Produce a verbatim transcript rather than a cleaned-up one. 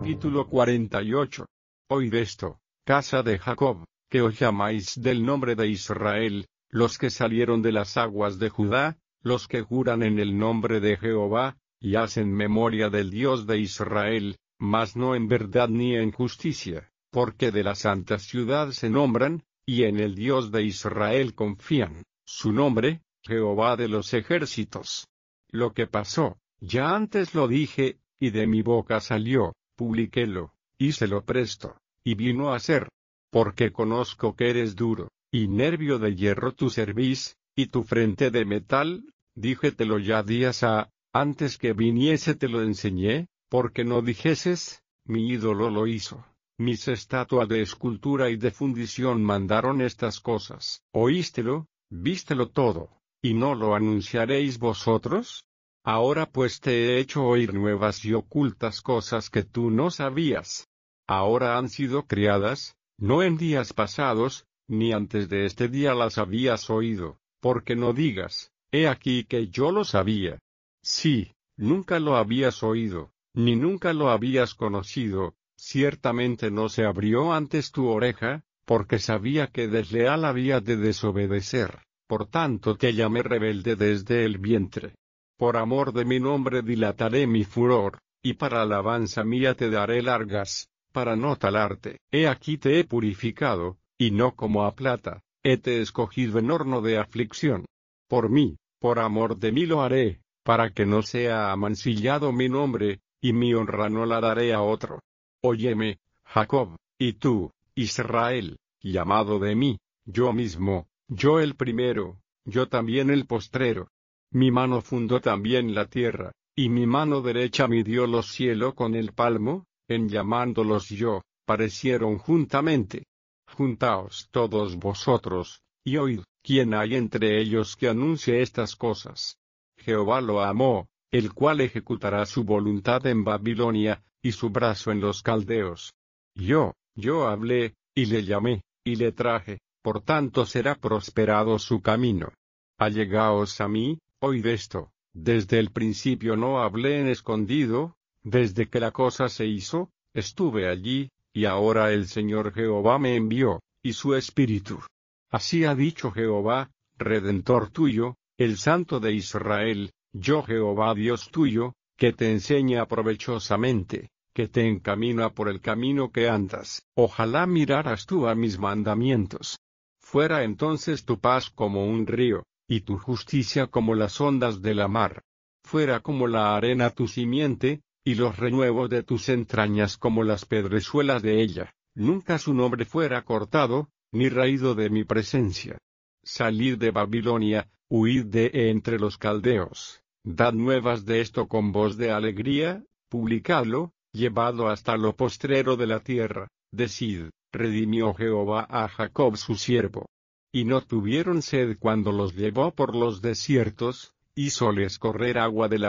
Capítulo cuarenta y ocho. Oíd esto, casa de Jacob, que os llamáis del nombre de Israel, los que salieron de las aguas de Judá, los que juran en el nombre de Jehová, y hacen memoria del Dios de Israel, mas no en verdad ni en justicia, porque de la santa ciudad se nombran, y en el Dios de Israel confían, su nombre, Jehová de los ejércitos. Lo que pasó, ya antes lo dije, y de mi boca salió, publiquélo, hícelo presto, y vino a ser. Porque conozco que eres duro, y nervio de hierro tu cerviz, y tu frente de metal, díjetelo ya días ha, antes que viniese te lo enseñé, porque no dijeses, mi ídolo lo hizo, mis estatuas de escultura y de fundición mandaron estas cosas. Oístelo, vístelo todo, y no lo anunciaréis vosotros. Ahora pues te he hecho oír nuevas y ocultas cosas que tú no sabías. Ahora han sido criadas, no en días pasados, ni antes de este día las habías oído, porque no digas, he aquí que yo lo sabía. Sí, nunca lo habías oído, ni nunca lo habías conocido, ciertamente no se abrió antes tu oreja, porque sabía que desleal había de desobedecer, por tanto te llamé rebelde desde el vientre. Por amor de mi nombre dilataré mi furor, y para alabanza mía te daré largas, para no talarte. He aquí te he purificado, y no como a plata, hete escogido en horno de aflicción. Por mí, por amor de mí lo haré, para que no sea amancillado mi nombre, y mi honra no la daré a otro. Óyeme, Jacob, y tú, Israel, llamado de mí, yo mismo, yo el primero, yo también el postrero. Mi mano fundó también la tierra, y mi mano derecha midió los cielos con el palmo, en llamándolos yo, parecieron juntamente. Juntaos todos vosotros, y oíd, ¿quién hay entre ellos que anuncie estas cosas? Jehová lo amó, el cual ejecutará su voluntad en Babilonia, y su brazo en los caldeos. Yo, yo hablé, y le llamé, y le traje, por tanto será prosperado su camino. Allegaos a mí, oíd esto, desde el principio no hablé en escondido, desde que la cosa se hizo, estuve allí, y ahora el Señor Jehová me envió, y su Espíritu. Así ha dicho Jehová, Redentor tuyo, el Santo de Israel, yo Jehová Dios tuyo, que te enseña provechosamente, que te encamina por el camino que andas. Ojalá miraras tú a mis mandamientos. Fuera entonces tu paz como un río, y tu justicia como las ondas de la mar. Fuera como la arena tu simiente, y los renuevos de tus entrañas como las pedrezuelas de ella. Nunca su nombre fuera cortado, ni raído de mi presencia. Salid de Babilonia, huid de entre los caldeos. Dad nuevas de esto con voz de alegría, publicadlo, llevadlo hasta lo postrero de la tierra. Decid, redimió Jehová a Jacob su siervo. Y no tuvieron sed cuando los llevó por los desiertos, hízoles correr agua de la